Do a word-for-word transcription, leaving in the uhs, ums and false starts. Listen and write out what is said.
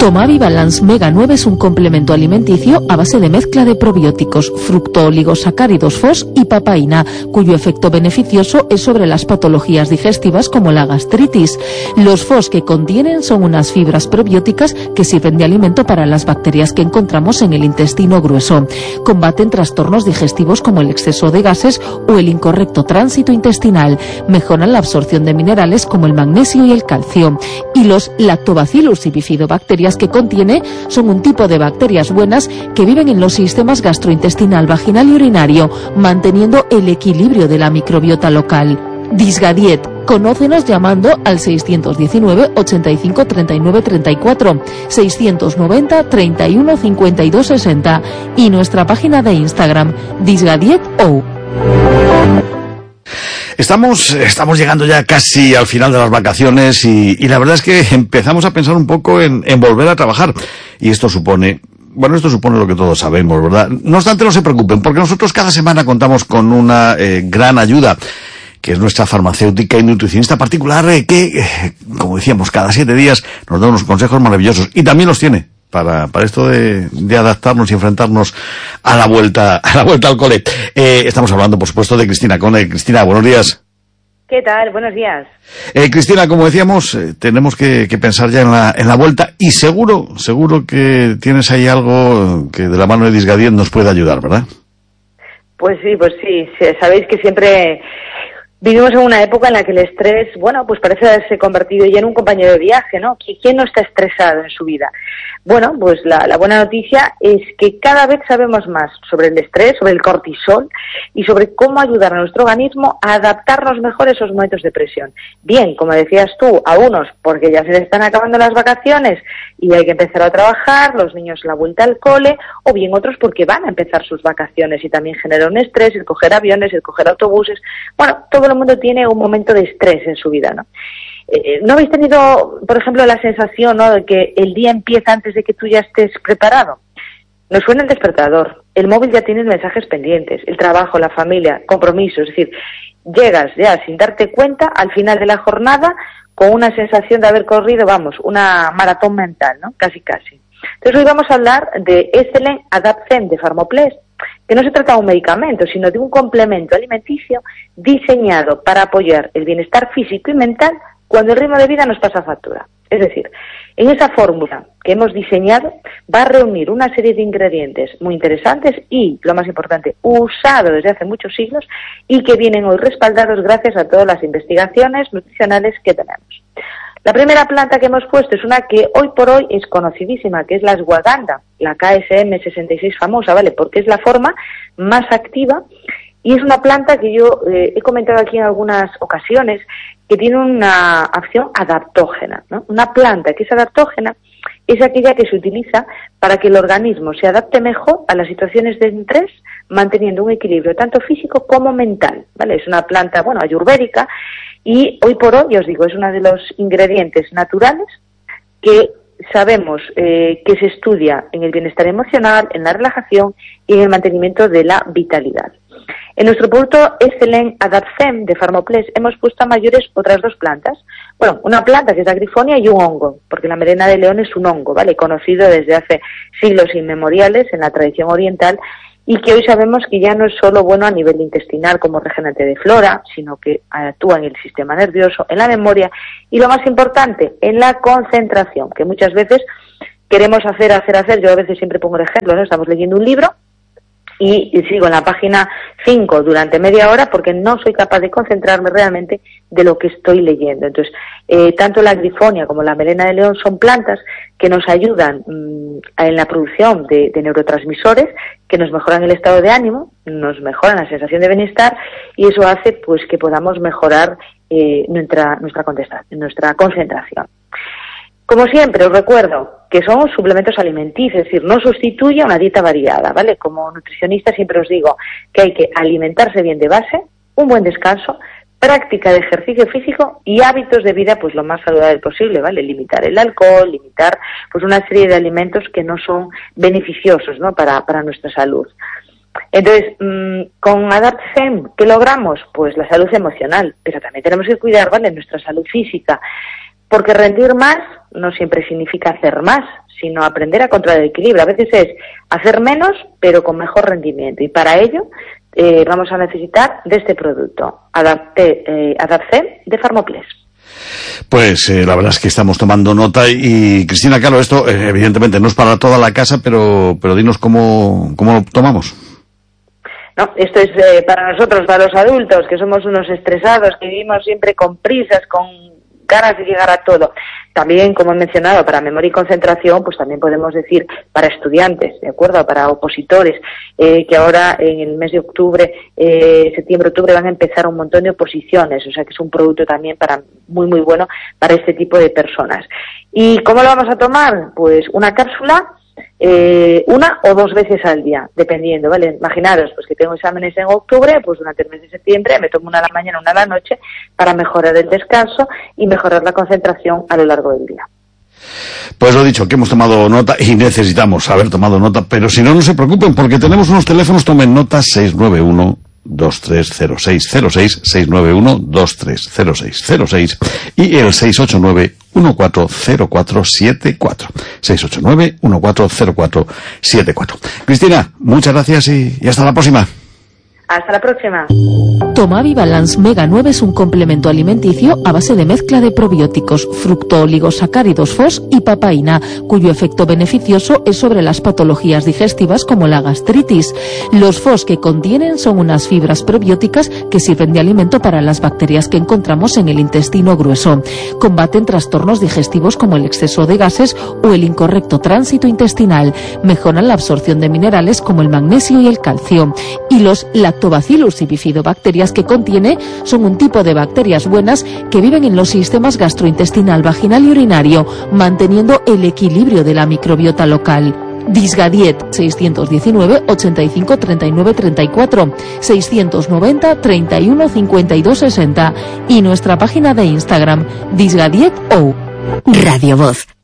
Tomavi Balance Mega nueve es un complemento alimenticio a base de mezcla de probióticos, fructooligosacáridos F O S y papaína, cuyo efecto beneficioso es sobre las patologías digestivas como la gastritis. Los F O S que contienen son unas fibras probióticas que sirven de alimento para las bacterias que encontramos en el intestino grueso. Combaten trastornos digestivos como el exceso de gases o el incorrecto tránsito intestinal. Mejoran la absorción de minerales como el magnesio y el calcio. Y los Lactobacillus y bifidobacterias que contiene son un tipo de bacterias buenas que viven en los sistemas gastrointestinal, vaginal y urinario, manteniendo el equilibrio de la microbiota local. Disgadiet. Conócenos llamando al seiscientos diecinueve, ochenta y cinco, treinta y nueve, treinta y cuatro, seiscientos noventa, treinta y uno, cincuenta y dos, sesenta y nuestra página de Instagram, disgadieto. Estamos, estamos llegando ya casi al final de las vacaciones y, y la verdad es que empezamos a pensar un poco en, en volver a trabajar. Y esto supone, bueno, esto supone lo que todos sabemos, ¿verdad? No obstante, no se preocupen, porque nosotros cada semana contamos con una eh, gran ayuda, que es nuestra farmacéutica y nutricionista particular, eh, que, eh, como decíamos, cada siete días nos da unos consejos maravillosos. Y también los tiene para, para esto de, de adaptarnos y enfrentarnos a la vuelta, a la vuelta al cole. Eh, estamos hablando, por supuesto, de Cristina Cone. Cristina, buenos días. ¿Qué tal? Buenos días. Eh, Cristina, como decíamos, eh, tenemos que, que pensar ya en la, en la vuelta y seguro, seguro que tienes ahí algo que de la mano de Disgadiet nos puede ayudar, ¿verdad? Pues sí, pues sí. Sabéis que siempre vivimos en una época en la que el estrés, bueno, pues parece haberse convertido ya en un compañero de viaje, ¿no? ¿Quién no está estresado en su vida? Bueno, pues la, la buena noticia es que cada vez sabemos más sobre el estrés, sobre el cortisol y sobre cómo ayudar a nuestro organismo a adaptarnos mejor a esos momentos de presión. Bien, como decías tú, a unos porque ya se les están acabando las vacaciones y hay que empezar a trabajar, los niños la vuelta al cole, o bien otros porque van a empezar sus vacaciones y también genera un estrés el coger aviones, el coger autobuses. Bueno, todo el mundo tiene un momento de estrés en su vida, ¿no? Eh, ¿No habéis tenido, por ejemplo, la sensación, ¿no?, de que el día empieza antes de que tú ya estés preparado? Nos suena el despertador, el móvil ya tiene mensajes pendientes, el trabajo, la familia, compromisos, es decir, llegas ya sin darte cuenta al final de la jornada con una sensación de haber corrido, vamos, una maratón mental, ¿no? Casi, casi. Entonces hoy vamos a hablar de Excellent Adapt Zen de Pharmoplex, que no se trata de un medicamento, sino de un complemento alimenticio diseñado para apoyar el bienestar físico y mental cuando el ritmo de vida nos pasa factura. Es decir, en esa fórmula que hemos diseñado va a reunir una serie de ingredientes muy interesantes y, lo más importante, usados desde hace muchos siglos y que vienen hoy respaldados gracias a todas las investigaciones nutricionales que tenemos. La primera planta que hemos puesto es una que hoy por hoy es conocidísima, que es la ashwagandha, la K S M sesenta y seis famosa, ¿vale? Porque es la forma más activa y es una planta que yo eh, he comentado aquí en algunas ocasiones que tiene una acción adaptógena, ¿no? Una planta que es adaptógena es aquella que se utiliza para que el organismo se adapte mejor a las situaciones de estrés, manteniendo un equilibrio tanto físico como mental, ¿vale? Es una planta, bueno, ayurvédica y hoy por hoy, ya os digo, es uno de los ingredientes naturales que sabemos eh, que se estudia en el bienestar emocional, en la relajación y en el mantenimiento de la vitalidad. En nuestro producto Excellent Adapt Zen de Pharmoplex hemos puesto a mayores otras dos plantas. Bueno, una planta que es la grifonia y un hongo, porque la melena de león es un hongo, ¿vale? Conocido desde hace siglos inmemoriales en la tradición oriental y que hoy sabemos que ya no es solo bueno a nivel intestinal como regenerante de flora, sino que actúa en el sistema nervioso, en la memoria y, lo más importante, en la concentración, que muchas veces queremos hacer, hacer, hacer. Yo a veces siempre pongo el ejemplo, ¿no? Estamos leyendo un libro y sigo en la página cinco durante media hora porque no soy capaz de concentrarme realmente de lo que estoy leyendo. Entonces, eh, tanto la grifonia como la melena de león son plantas que nos ayudan mmm, en la producción de, de neurotransmisores que nos mejoran el estado de ánimo, nos mejoran la sensación de bienestar y eso hace pues que podamos mejorar eh, nuestra, nuestra, nuestra concentración. Como siempre, os recuerdo que son suplementos alimenticios, es decir, no sustituye una dieta variada, ¿vale? Como nutricionista siempre os digo que hay que alimentarse bien de base, un buen descanso, práctica de ejercicio físico y hábitos de vida pues lo más saludable posible, ¿vale? Limitar el alcohol, limitar pues una serie de alimentos que no son beneficiosos, ¿no? Para, para nuestra salud. Entonces, mmm, con Adapt Zen, ¿qué logramos? Pues la salud emocional, pero también tenemos que cuidar, ¿vale? Nuestra salud física. Porque rendir más no siempre significa hacer más, sino aprender a controlar el equilibrio. A veces es hacer menos, pero con mejor rendimiento. Y para ello eh, vamos a necesitar de este producto, Adapte, eh, Adapce de Farmoplex. Pues eh, la verdad es que estamos tomando nota y, y Cristina, claro, esto eh, evidentemente no es para toda la casa, pero pero dinos cómo, cómo lo tomamos. No, esto es eh, para nosotros, para los adultos, que somos unos estresados, que vivimos siempre con prisas, con ganas de llegar a todo. También, como he mencionado, para memoria y concentración, pues también podemos decir para estudiantes, ¿de acuerdo? Para opositores, eh, que ahora en el mes de octubre, eh, septiembre, octubre van a empezar un montón de oposiciones, o sea que es un producto también para muy, muy bueno para este tipo de personas. ¿Y cómo lo vamos a tomar? Pues una cápsula, Eh, una o dos veces al día, dependiendo, ¿vale? Imaginaros, pues que tengo exámenes en octubre, pues durante el mes de septiembre me tomo una a la mañana, una a la noche, para mejorar el descanso y mejorar la concentración a lo largo del día. Pues lo dicho, que hemos tomado nota y necesitamos haber tomado nota, pero si no, no se preocupen, porque tenemos unos teléfonos, tomen nota, seis nueve uno, dos tres cero seis cero seis, seis nueve uno, dos tres cero seis cero seis y el seis ocho nueve, uno cuatro cero cuatro siete cuatro. seis ocho nueve, uno cuatro cero cuatro siete cuatro. Cristina, muchas gracias y, y hasta la próxima. Hasta la próxima. Tomavi Balance Mega nueve es un complemento alimenticio a base de mezcla de probióticos, fructooligosacáridos F O S y papaína, cuyo efecto beneficioso es sobre las patologías digestivas como la gastritis. Los F O S que contienen son unas fibras probióticas que sirven de alimento para las bacterias que encontramos en el intestino grueso. Combaten trastornos digestivos como el exceso de gases o el incorrecto tránsito intestinal. Mejoran la absorción de minerales como el magnesio y el calcio. Y los Lactobacillus y bifidobacterias que contiene son un tipo de bacterias buenas que viven en los sistemas gastrointestinal, vaginal y urinario, manteniendo el equilibrio de la microbiota local. Disgadiet seiscientos diecinueve, ochenta y cinco, treinta y nueve, treinta y cuatro, seiscientos noventa, treinta y uno, cincuenta y dos, sesenta y nuestra página de Instagram, Disgadiet O. Radio Voz,